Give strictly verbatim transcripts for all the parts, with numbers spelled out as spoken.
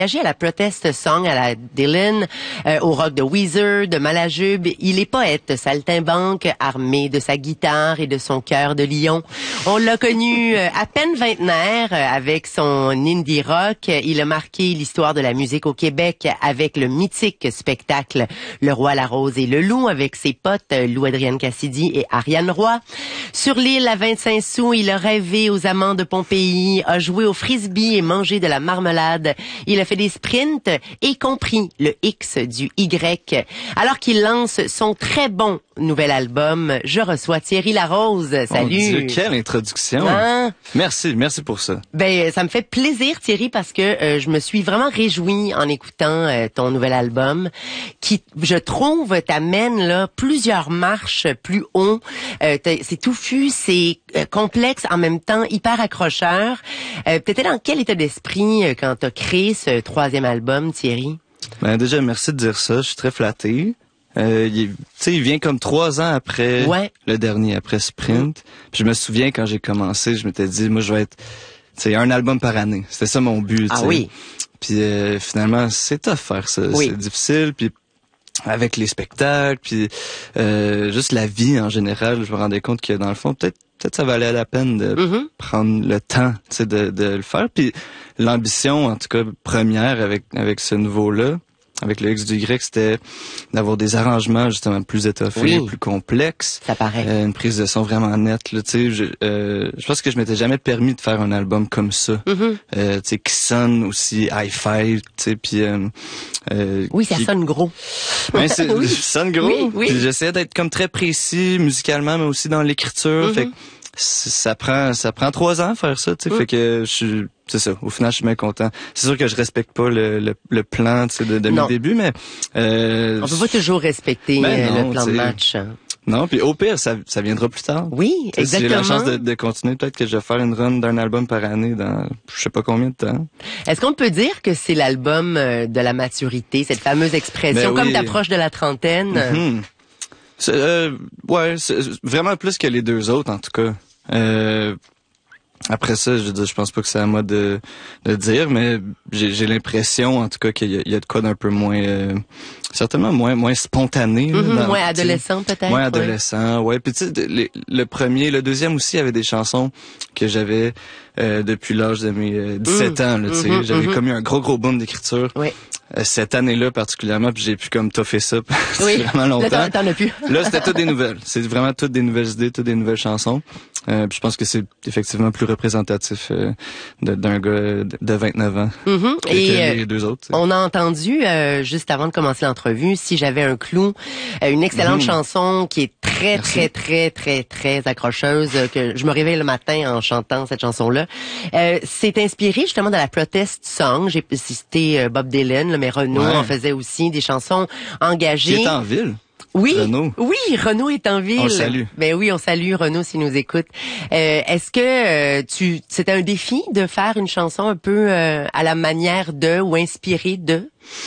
Engagé à la protest song, à la Dylan, euh, au rock de Weezer, de Malajube, il est poète, saltimbanque, armé de sa guitare et de son cœur de lion. On l'a connu euh, à peine vingtenaire euh, avec son indie rock. Il a marqué l'histoire de la musique au Québec avec le mythique spectacle Le Roi, la Rose et le Loup avec ses potes Lou-Adrienne Cassidy et Ariane Roy. Sur l'île à vingt-cinq sous, il a rêvé aux amants de Pompéi, a joué au frisbee et mangé de la marmelade. Il a fait des sprints et compris le X du Y. Alors qu'il lance son très bon nouvel album, je reçois Thierry Larose. Salut. Mon Dieu, quelle introduction. Hein? Merci, merci pour ça. Ben, ça me fait plaisir, Thierry, parce que euh, je me suis vraiment réjouie en écoutant euh, ton nouvel album, qui, je trouve, t'amène là plusieurs marches plus haut. Euh, c'est touffu, c'est euh, complexe, en même temps hyper accrocheur. Euh, T'étais dans quel état d'esprit euh, quand t'as créé ce troisième album, Thierry? Ben déjà, merci de dire ça. Je suis très flatté. Euh, il, tu sais, il vient comme trois ans après ouais. le dernier, après Sprint. Mm. Puis je me souviens quand j'ai commencé, je m'étais dit, moi, je vais être, tu sais, un album par année. C'était ça mon but. Ah t'sais. oui. Puis euh, finalement, c'est tough faire ça. Oui. C'est difficile. Puis avec les spectacles, puis euh, juste la vie en général, je me rendais compte que dans le fond, peut-être peut-être ça valait la peine de mm-hmm. prendre le temps, tu sais, de, de le faire. Puis l'ambition, en tout cas première avec avec ce nouveau-là, avec le X du Y, c'était d'avoir des arrangements justement plus étoffés, oui. plus complexes. Ça paraît. Euh, une prise de son vraiment nette. Là, tu sais, je, euh, je pense que je m'étais jamais permis de faire un album comme ça. Mm-hmm. Euh, tu sais, qui sonne aussi hi-fi, tu sais, puis. Euh, euh, oui, ça qui... sonne gros. Ben, c'est, oui. Ça sonne gros. Oui, oui. Puis j'essayais d'être comme très précis musicalement, mais aussi dans l'écriture. Mm-hmm. Fait que ça prend, ça prend trois ans à faire ça. Tu sais, mm. fait que je suis. C'est ça. Au final, je suis bien content. C'est sûr que je respecte pas le, le, le plan de, de mes débuts, mais... Euh, on peut pas toujours respecter ben non, le plan de match. Hein. Non, puis au pire, ça, ça viendra plus tard. Oui, t'sais, exactement. Si j'ai la chance de, de continuer, peut-être que je vais faire une run d'un album par année dans je sais pas combien de temps. Est-ce qu'on peut dire que c'est l'album de la maturité, cette fameuse expression, ben comme oui. t'approches de la trentaine? Mm-hmm. C'est, euh, ouais, c'est vraiment plus que les deux autres, en tout cas. Euh, Après ça, je veux dire, je pense pas que c'est à moi de, de dire, mais j'ai, j'ai l'impression, en tout cas, qu'il y a, il y a de quoi d'un peu moins, euh, certainement moins, moins spontané. Mm-hmm, dans, moins adolescent, peut-être. Moins adolescent, ouais. Puis tu sais, le, le premier, le deuxième aussi avait des chansons que j'avais euh, depuis l'âge de mes euh, dix-sept mm. ans, là, tu sais. Mm-hmm, j'avais mm-hmm. comme eu un gros, gros boom d'écriture. Oui. Euh, cette année-là particulièrement, puis j'ai pu comme toffer ça oui. vraiment longtemps. Là, t'en, t'en as plus. Là, c'était toutes des nouvelles. C'est vraiment toutes des nouvelles idées, toutes des nouvelles chansons. Euh, puis je pense que c'est effectivement plus représentatif euh, de, d'un gars de vingt-neuf ans mm-hmm. que, Et que les deux autres. T'sais. On a entendu, euh, juste avant de commencer l'entrevue, Si j'avais un clou, euh, une excellente mm-hmm. chanson qui est très, Merci. très, très, très, très accrocheuse, euh, que je me réveille le matin en chantant cette chanson-là. Euh, c'est inspiré justement de la protest song. J'ai cité euh, Bob Dylan, là, mais Renaud ouais. en faisait aussi des chansons engagées. Qui est en ville. Oui, Renaud. oui, Renaud est en ville. On le salue. Ben oui, on salue Renaud s'il nous écoute. Euh, est-ce que euh, tu, c'était un défi de faire une chanson un peu euh, à la manière de ou inspirée de?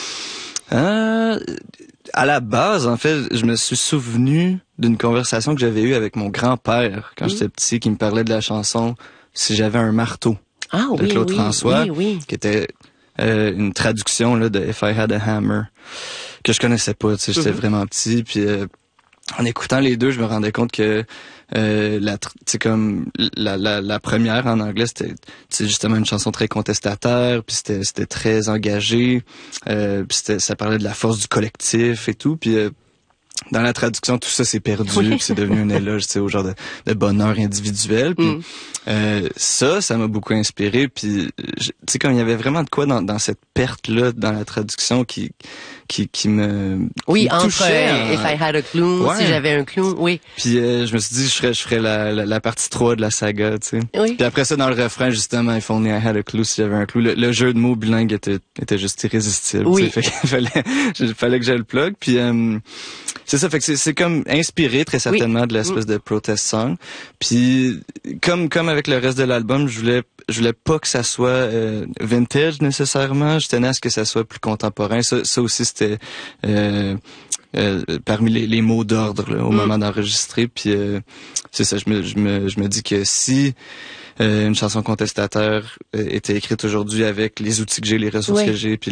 Euh, à la base, en fait, je me suis souvenu d'une conversation que j'avais eue avec mon grand-père quand mmh. j'étais petit, qui me parlait de la chanson Si j'avais un marteau ah, de oui, Claude oui, François, oui, oui. qui était euh, une traduction là de If I Had a Hammer, que je connaissais pas, tu sais, j'étais mm-hmm. vraiment petit, puis euh, en écoutant les deux, je me rendais compte que euh, la, tu sais, comme la, la la première en anglais, c'était, c'est justement une chanson très contestataire, puis c'était c'était très engagé, euh, puis c'était, ça parlait de la force du collectif et tout, puis euh, dans la traduction, tout ça s'est perdu, oui. puis c'est devenu un éloge, tu sais, au genre de, de bonheur individuel. Puis mm. euh, ça, ça m'a beaucoup inspiré. Puis, tu sais, comme il y avait vraiment de quoi dans, dans cette perte-là, dans la traduction, qui qui qui me oui qui me entre touchait, euh, If I Had a Clue, ouais. Si j'avais un clou, oui. Puis euh, je me suis dit, je ferais je ferais la, la, la partie trois de la saga, tu sais. Oui. Puis après ça, dans le refrain, justement, If Only I Had a Clue, si j'avais un clou. Le, le jeu de mots bilingue était était juste irrésistible. Oui. Fait qu'il fallait il fallait que j'aille le plug. Puis euh, c'est ça, fait que c'est, c'est comme inspiré très certainement oui. de l'espèce mmh. de protest song. Puis comme comme avec le reste de l'album, je voulais je voulais pas que ça soit euh, vintage nécessairement. Je tenais à ce que ça soit plus contemporain. Ça, ça aussi c'était euh, euh, parmi les, les mots d'ordre là, au mmh. moment d'enregistrer. Puis euh, c'est ça, je me je me je me dis que si euh, une chanson contestataire euh, était écrite aujourd'hui avec les outils que j'ai, les ressources oui. que j'ai, puis